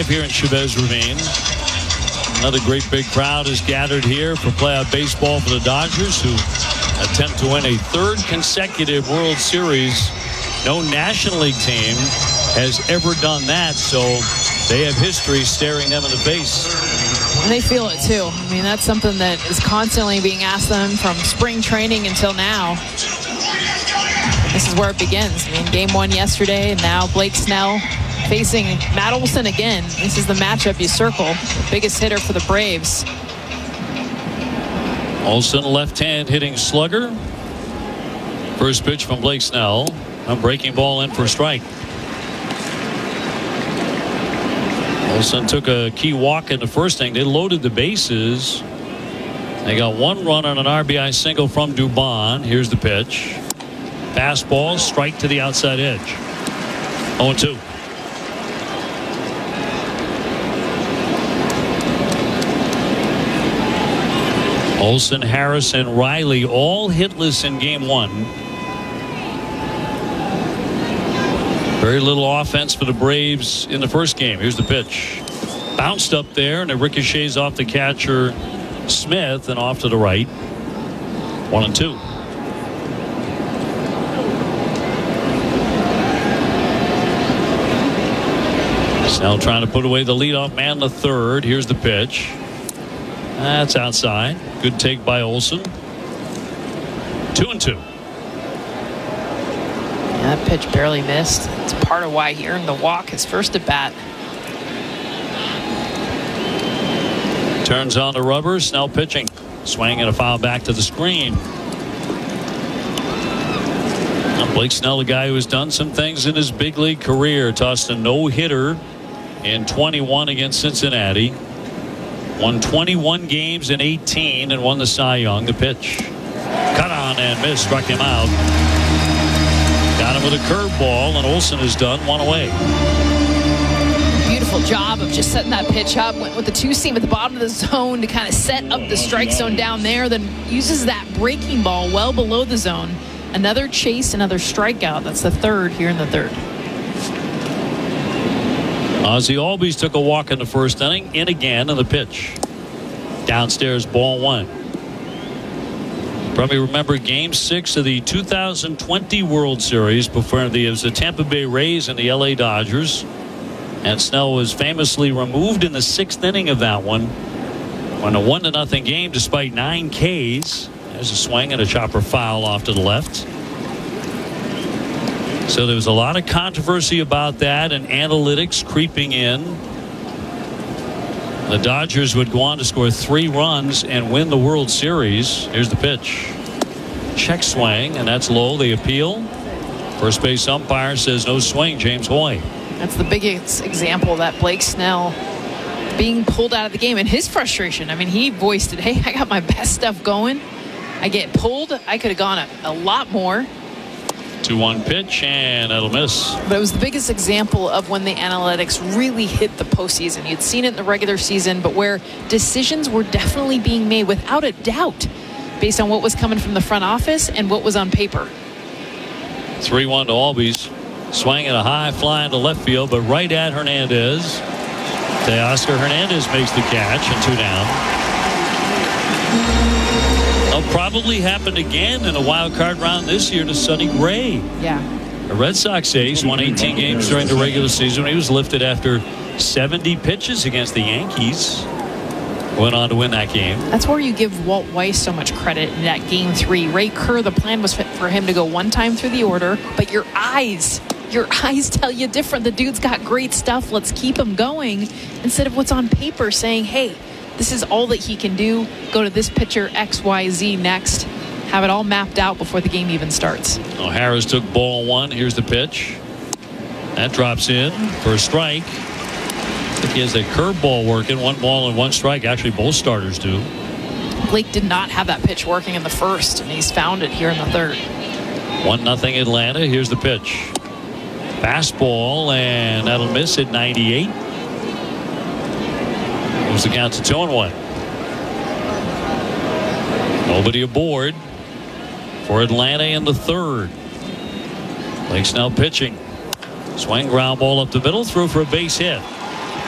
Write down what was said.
5 here in Chavez Ravine. Another great big crowd is gathered here for playoff baseball for the Dodgers, who attempt to win a third consecutive World Series. No National League team has ever done that, so they have history staring them in the face. And they feel it too. I mean, that's something that is constantly being asked them from spring training until now. This is where it begins. I mean, game 1 yesterday, and now Blake Snell facing Matt Olson again. This is the matchup you circle. The biggest hitter for the Braves. Olson, left-hand hitting slugger. First pitch from Blake Snell. A breaking ball in for a strike. Olson took a key walk in the first inning. They loaded the bases. They got 1 run on an RBI single from Dubon. Here's the pitch. Fastball, strike to the outside edge. 0-2. Olson, Harris, and Riley all hitless in game 1. Very little offense for the Braves in the first game. Here's the pitch. Bounced up there, and it ricochets off the catcher, Smith, and off to the right. 1-2. Snell trying to put away the leadoff man in the third. Here's the pitch. That's outside. Good take by Olson. 2-2. Yeah, that pitch barely missed. It's part of why he earned the walk his first at bat. Turns on the rubber. Snell pitching. Swing and a foul back to the screen. Now Blake Snell, the guy who has done some things in his big league career, tossed a no-hitter in 21 against Cincinnati. Won 21 games in 18 and won the Cy Young. The pitch. Cut on and missed. Struck him out. Got him with a curveball, and Olson is done. 1 away. Beautiful job of just setting that pitch up. Went with the 2-seam at the bottom of the zone to kind of set up the strike zone down there. Then uses that breaking ball well below the zone. Another chase, another strikeout. That's the third here in the third. Ozzie Albies took a walk in the first inning. In again in the pitch. Downstairs, ball 1. Probably remember game 6 of the 2020 World Series before it was the Tampa Bay Rays and the LA Dodgers. And Snell was famously removed in the 6th inning of that one. On a 1-0 game despite 9 Ks. There's a swing and a chopper foul off to the left. So there was a lot of controversy about that and analytics creeping in. The Dodgers would go on to score 3 runs and win the World Series. Here's the pitch. Check swing, and that's low. They appeal. First base umpire says no swing. James Hoy. That's the biggest example of that Blake Snell being pulled out of the game and his frustration. I mean, he voiced it. Hey, I got my best stuff going. I get pulled. I could have gone a lot more. 2-1 pitch, and that'll miss. But it was the biggest example of when the analytics really hit the postseason. You'd seen it in the regular season, but where decisions were definitely being made without a doubt based on what was coming from the front office and what was on paper. 3-1 to Albies. Swinging a high fly into left field, but right at Hernandez. Teoscar Hernandez makes the catch, and 2 down. It'll probably happen again in a wild card round this year to Sonny Gray. Yeah. A Red Sox ace, won 18 games during the regular season. He was lifted after 70 pitches against the Yankees. Went on to win that game. That's where you give Walt Weiss so much credit in that game 3. Ray Kerr, the plan was for him to go 1 time through the order, but your eyes tell you different. The dude's got great stuff. Let's keep him going instead of what's on paper saying, hey, this is all that he can do. Go to this pitcher XYZ next. Have it all mapped out before the game even starts. Oh, Harris took ball 1. Here's the pitch. That drops in for a strike. I think he has a curveball working. 1 ball and 1 strike. Actually, both starters do. Blake did not have that pitch working in the first, and he's found it here in the third. 1-0 Atlanta. Here's the pitch. Fastball, and that'll miss at 98. Moves the count to 2-1. Nobody aboard for Atlanta in the third. Blake Snell pitching. Swing, ground ball up the middle, through for a base hit.